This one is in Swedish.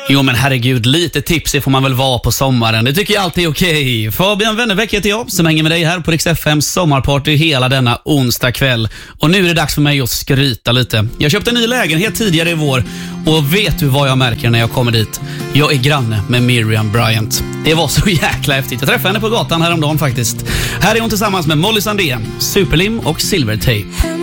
Jo men herregud, lite tipsig får man väl vara på sommaren. Det tycker jag alltid är okej. Fabian Wennerbäck heter jag som hänger med dig här på Rix FMs sommarparty hela denna onsdag kväll. Och nu är det dags för mig att skryta lite. Jag köpte en ny lägenhet tidigare i vår och vet du vad jag märker när jag kommer dit? Jag är granne med Miriam Bryant. Det var så jäkla häftigt. Jag träffade henne på gatan häromdagen faktiskt. Här är hon tillsammans med Molly Sandén, Superlim och Silvertape.